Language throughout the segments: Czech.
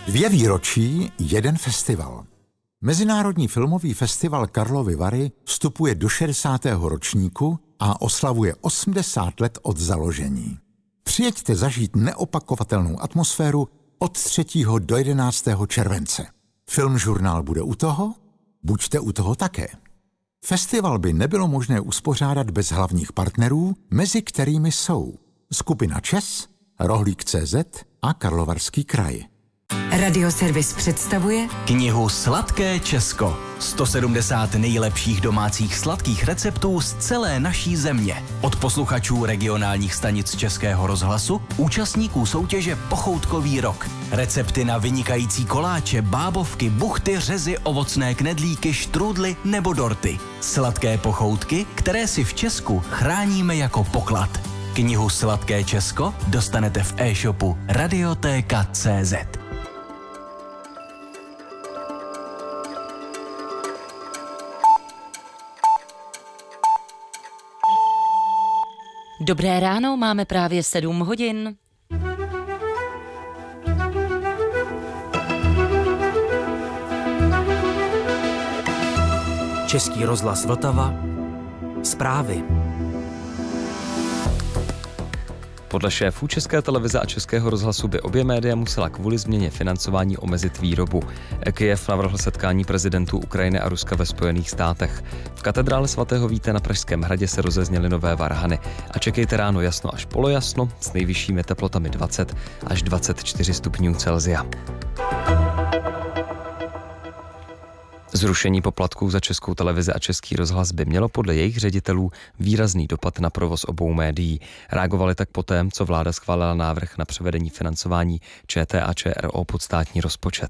2 výročí, 1 festival. Mezinárodní filmový festival Karlovy Vary vstupuje do 60. ročníku a oslavuje 80 let od založení. Přijeďte zažít neopakovatelnou atmosféru od 3. do 11. července. Filmžurnál bude u toho? Buďte u toho také. Festival by nebylo možné uspořádat bez hlavních partnerů, mezi kterými jsou skupina ČES, Rohlík.cz a Karlovarský kraj. Radioservis představuje knihu Sladké Česko. 170 nejlepších domácích sladkých receptů z celé naší země. Od posluchačů regionálních stanic Českého rozhlasu, účastníků soutěže Pochoutkový rok. Recepty na vynikající koláče, bábovky, buchty, řezy, ovocné knedlíky, štrůdly nebo dorty. Sladké pochoutky, které si v Česku chráníme jako poklad. Knihu Sladké Česko dostanete v e-shopu Radiotéka.cz. Dobré ráno, máme právě 7 hodin. Český rozhlas Vltava. Zprávy. Podle šéfů České televize a Českého rozhlasu by obě média musela kvůli změně financování omezit výrobu. Kyjev navrhl setkání prezidentů Ukrajiny a Ruska ve Spojených státech. V katedrále svatého Víta na Pražském hradě se rozezněly nové varhany. A čekejte ráno jasno až polojasno s nejvyššími teplotami 20 až 24 stupňů Celsia. Zrušení poplatků za Českou televizi a Český rozhlas by mělo podle jejich ředitelů výrazný dopad na provoz obou médií. Reagovali tak poté, co vláda schválila návrh na převedení financování ČT a ČRO pod státní rozpočet.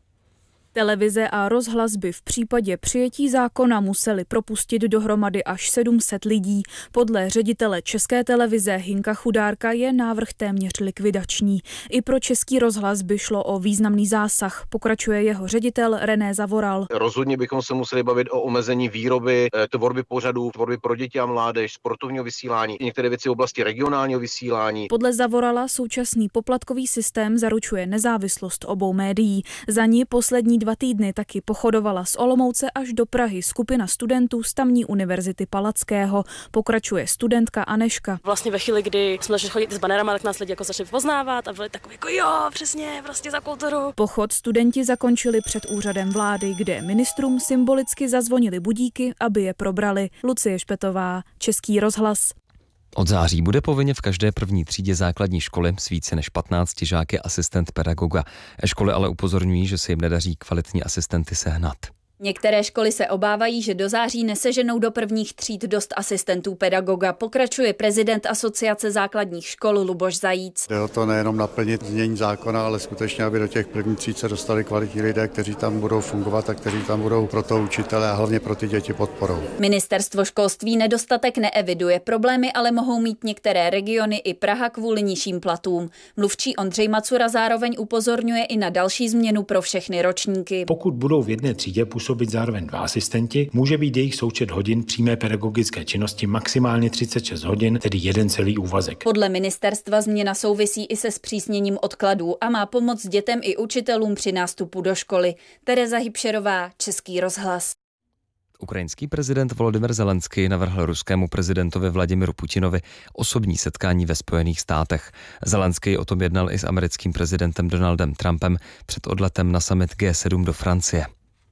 Televize a rozhlas by v případě přijetí zákona museli propustit dohromady až 700 lidí. Podle ředitele České televize Hinka Chudárka je návrh téměř likvidační. I pro Český rozhlas by šlo o významný zásah, pokračuje jeho ředitel René Zavoral. Rozhodně bychom se museli bavit o omezení výroby, tvorby pořadů, tvorby pro děti a mládež, sportovního vysílání, některé věci v oblasti regionálního vysílání. Podle Zavorala současný poplatkový systém zaručuje nezávislost obou médií. Za ní poslední 2 týdny taky pochodovala z Olomouce až do Prahy skupina studentů z tamní univerzity Palackého. Pokračuje studentka Aneška. Vlastně ve chvíli, kdy jsme začali chodit s banerama, tak nás lidi jako začali poznávat a byli takový jako jo, přesně, prostě za kulturu. Pochod studenti zakončili před úřadem vlády, kde ministrům symbolicky zazvonili budíky, aby je probrali. Lucie Špetová, Český rozhlas. Od září bude povinně v každé první třídě základní školy s více než 15 žáky asistent pedagoga. Školy ale upozorňují, že se jim nedaří kvalitní asistenty sehnat. Některé školy se obávají, že do září neseženou do prvních tříd dost asistentů pedagoga, pokračuje prezident Asociace základních škol Luboš Zajíc. Jde o to nejenom naplnit znění zákona, ale skutečně, aby do těch prvních tříd se dostali kvalitní lidé, kteří tam budou fungovat a kteří tam budou pro to učitele a hlavně pro ty děti podporou. Ministerstvo školství nedostatek neeviduje, problémy ale mohou mít některé regiony i Praha kvůli nižším platům. Mluvčí Ondřej Macura zároveň upozorňuje i na další změnu pro všechny ročníky. Pokud budou v jedné třídě působit zároveň 2 asistenti, může být jejich součet hodin přímé pedagogické činnosti maximálně 36 hodin, tedy 1 celý úvazek. Podle ministerstva změna souvisí i se zpřísněním odkladů a má pomoct dětem i učitelům při nástupu do školy. Tereza Hybšerová, Český rozhlas. Ukrajinský prezident Volodymyr Zelenský navrhl ruskému prezidentovi Vladimiru Putinovi osobní setkání ve Spojených státech. Zelenský o tom jednal i s americkým prezidentem Donaldem Trumpem před odletem na summit G7 do Francie.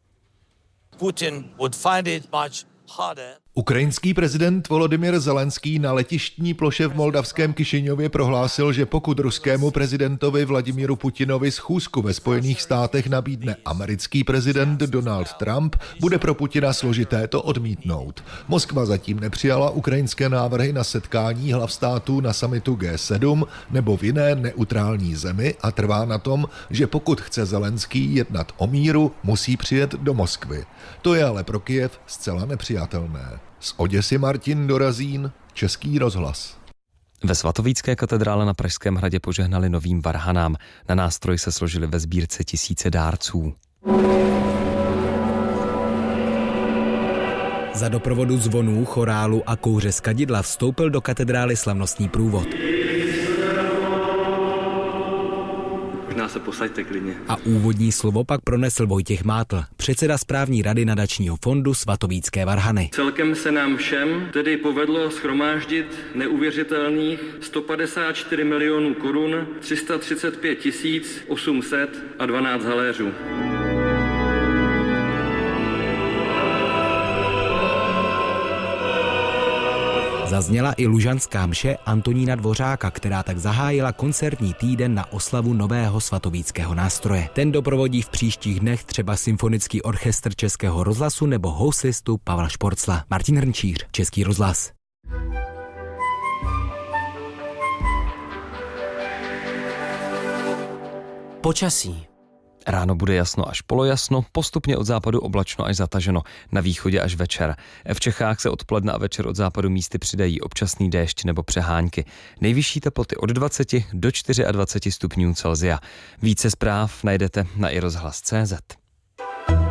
Ukrajinský prezident Volodymyr Zelenský na letištní ploše v moldavském Kišiňově prohlásil, že pokud ruskému prezidentovi Vladimíru Putinovi schůzku ve Spojených státech nabídne americký prezident Donald Trump, bude pro Putina složité to odmítnout. Moskva zatím nepřijala ukrajinské návrhy na setkání hlav států na summitu G7 nebo v jiné neutrální zemi a trvá na tom, že pokud chce Zelenský jednat o míru, musí přijet do Moskvy. To je ale pro Kyjev zcela nepřijatelné. Z Oděsy Martin Dorazín, Český rozhlas. Ve svatovícké katedrále na Pražském hradě požehnali novým varhanám. Na nástroj se složili ve sbírce tisíce dárců. Za doprovodu zvonů, chorálu a kouře z kadidla vstoupil do katedrály slavnostní průvod. tak nás se posaďte klidně. A úvodní slovo pak pronesl Vojtěch Mátl, předseda správní rady nadačního fondu Svatovícké varhany. Celkem se nám všem tedy povedlo shromáždit neuvěřitelných 154 milionů korun, 335 812 haléřů. Zazněla i lužanská mše Antonína Dvořáka, která tak zahájila koncertní týden na oslavu nového svatovíckého nástroje. Ten doprovodí v příštích dnech třeba Symfonický orchestr Českého rozhlasu nebo houslistu Pavla Šporcla. Martin Hrnčíř, Český rozhlas. Počasí. Ráno bude jasno až polojasno, postupně od západu oblačno až zataženo, na východě až večer. V Čechách se odpoledne a večer od západu místy přidají občasný déšť nebo přehánky. Nejvyšší teploty od 20 do 24 stupňů Celsia. Více zpráv najdete na iRozhlas.cz.